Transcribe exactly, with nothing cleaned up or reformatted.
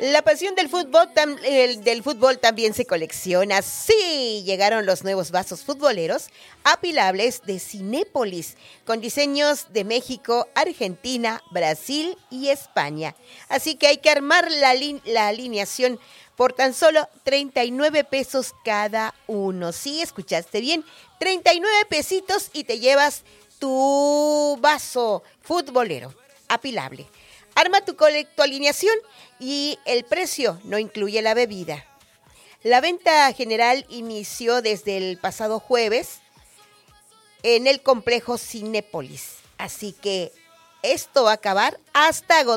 La pasión del fútbol, tam- el, del fútbol también se colecciona. Sí, llegaron los nuevos vasos futboleros apilables de Cinépolis, con diseños de México, Argentina, Brasil y España. Así que hay que armar la, li- la alineación por tan solo treinta y nueve pesos cada uno. Sí, escuchaste bien, treinta y nueve pesitos y te llevas tu vaso futbolero apilable. Arma tu, cole- tu alineación y el precio no incluye la bebida. La venta general inició desde el pasado jueves en el complejo Cinépolis. Así que esto va a acabar hasta agotar.